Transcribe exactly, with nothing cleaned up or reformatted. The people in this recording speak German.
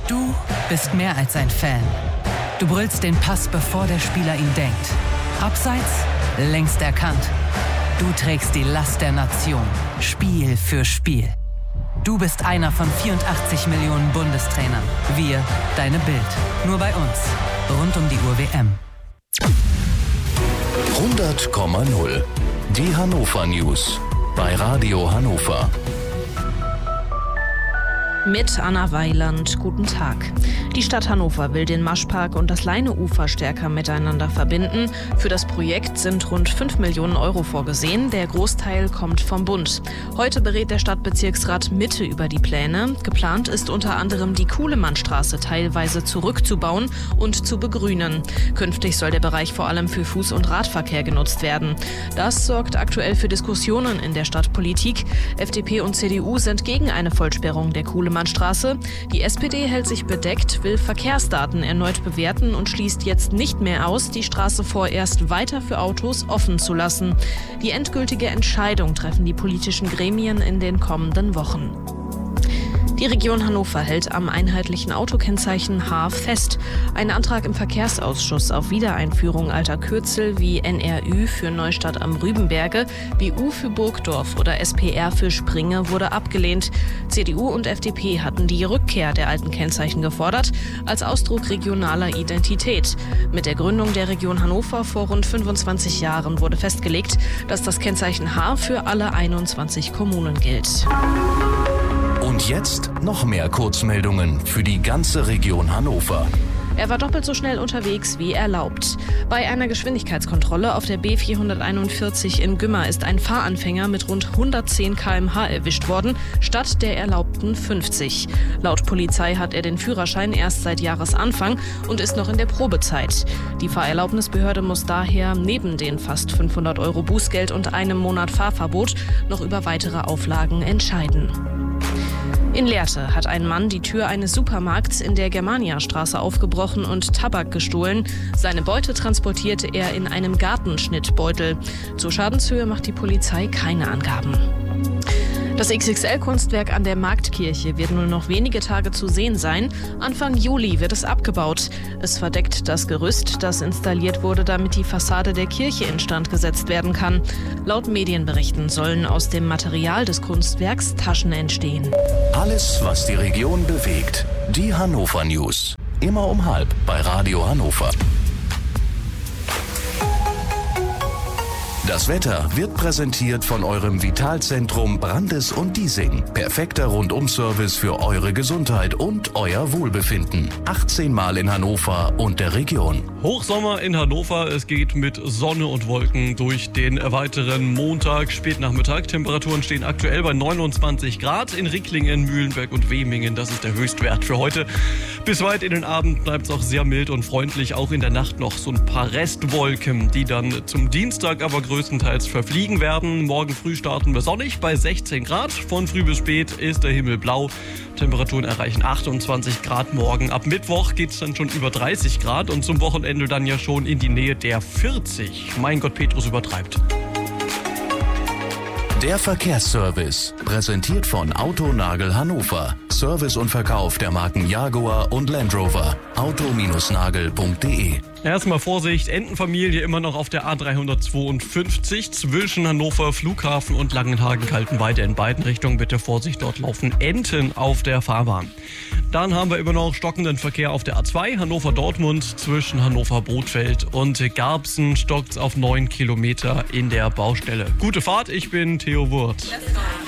Du bist mehr als ein Fan. Du brüllst den Pass, bevor der Spieler ihn denkt. Abseits, längst erkannt. Du trägst die Last der Nation, Spiel für Spiel. Du bist einer von vierundachtzig Millionen Bundestrainern. Wir, deine Bild. Nur bei uns. Rund um die Uhr W M. hundert Komma null. Die Hannover News. Bei Radio Hannover. Mit Anna Weiland, guten Tag. Die Stadt Hannover will den Maschpark und das Leineufer stärker miteinander verbinden. Für das Projekt sind rund fünf Millionen Euro vorgesehen. Der Großteil kommt vom Bund. Heute berät der Stadtbezirksrat Mitte über die Pläne. Geplant ist unter anderem, die Kuhlemannstraße teilweise zurückzubauen und zu begrünen. Künftig soll der Bereich vor allem für Fuß- und Radverkehr genutzt werden. Das sorgt aktuell für Diskussionen in der Stadtpolitik. F D P und C D U sind gegen eine Vollsperrung der Kuhlemannstraße. Die S P D hält sich bedeckt, will Verkehrsdaten erneut bewerten und schließt jetzt nicht mehr aus, die Straße vorerst weiter für Autos offen zu lassen. Die endgültige Entscheidung treffen die politischen Gremien in den kommenden Wochen. Die Region Hannover hält am einheitlichen Autokennzeichen H fest. Ein Antrag im Verkehrsausschuss auf Wiedereinführung alter Kürzel wie N R Ü für Neustadt am Rübenberge, B U für Burgdorf oder S P R für Springe wurde abgelehnt. C D U und F D P hatten die Rückkehr der alten Kennzeichen gefordert, als Ausdruck regionaler Identität. Mit der Gründung der Region Hannover vor rund fünfundzwanzig Jahren wurde festgelegt, dass das Kennzeichen H für alle einundzwanzig Kommunen gilt. Und jetzt noch mehr Kurzmeldungen für die ganze Region Hannover. Er war doppelt so schnell unterwegs wie erlaubt. Bei einer Geschwindigkeitskontrolle auf der B vierhunderteinundvierzig in Gümmer ist ein Fahranfänger mit rund hundertzehn Kilometer pro Stunde erwischt worden, statt der erlaubten fünfzig. Laut Polizei hat er den Führerschein erst seit Jahresanfang und ist noch in der Probezeit. Die Fahrerlaubnisbehörde muss daher neben den fast fünfhundert Euro Bußgeld und einem Monat Fahrverbot noch über weitere Auflagen entscheiden. In Lehrte hat ein Mann die Tür eines Supermarkts in der Germaniastraße aufgebrochen und Tabak gestohlen. Seine Beute transportierte er in einem Gartenschnittbeutel. Zur Schadenshöhe macht die Polizei keine Angaben. Das X X L-Kunstwerk an der Marktkirche wird nur noch wenige Tage zu sehen sein. Anfang Juli wird es abgebaut. Es verdeckt das Gerüst, das installiert wurde, damit die Fassade der Kirche instand gesetzt werden kann. Laut Medienberichten sollen aus dem Material des Kunstwerks Taschen entstehen. Alles, was die Region bewegt. Die Hannover News. Immer um halb bei Radio Hannover. Das Wetter wird präsentiert von eurem Vitalzentrum Brandes und Diesing. Perfekter Rundum-Service für eure Gesundheit und euer Wohlbefinden. achtzehn Mal in Hannover und der Region. Hochsommer in Hannover. Es geht mit Sonne und Wolken durch den weiteren Montag, Spätnachmittag. Temperaturen stehen aktuell bei neunundzwanzig Grad in Ricklingen, Mühlenberg und Wemingen. Das ist der Höchstwert für heute. Bis weit in den Abend bleibt es auch sehr mild und freundlich. Auch in der Nacht noch so ein paar Restwolken, die dann zum Dienstag aber größer größtenteils verfliegen werden. Morgen früh starten wir sonnig bei sechzehn Grad. Von früh bis spät ist der Himmel blau. Temperaturen erreichen achtundzwanzig Grad morgen. Ab Mittwoch geht es dann schon über dreißig Grad und zum Wochenende dann ja schon in die Nähe der vierzig. Mein Gott, Petrus übertreibt. Der Verkehrsservice, präsentiert von Autonagel Hannover. Service und Verkauf der Marken Jaguar und Land Rover. auto Nagel punkt de. Erstmal Vorsicht, Entenfamilie immer noch auf der A dreihundertzweiundfünfzig zwischen Hannover Flughafen und Langenhagen-Kaltenweide in beiden Richtungen. Bitte Vorsicht, dort laufen Enten auf der Fahrbahn. Dann haben wir immer noch stockenden Verkehr auf der A zwei Hannover-Dortmund zwischen Hannover-Bothfeld und Garbsen. Stockt's auf neun Kilometer in der Baustelle. Gute Fahrt, ich bin Theo Wurth.